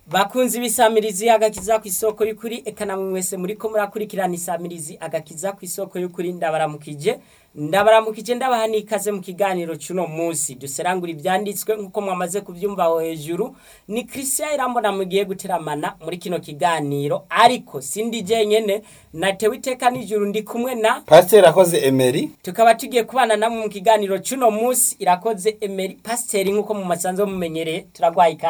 Bakunzi b'isamirizi agakiza ku isoko y'ukuri eka namwe mwese muriko murakurikirana isamirizi agakiza ku isoko y'ukuri ndabaramukije ndabaha nikaze mu kiganiro cuno munsi duserangura ivyanditswe nkuko mwamaze kuvyumva aho hejuru ni Christian Irambona mugiye guteramana muri kino kiganiro ariko sindi jenyene natewe iteka n'ijuru ndi kumwe na Pastor Irakoze Emery tukaba tugiye kubana namwe mu kiganiro cuno munsi Irakoze Emery Pastor nkuko mu masanzo mumenyereye turagwaye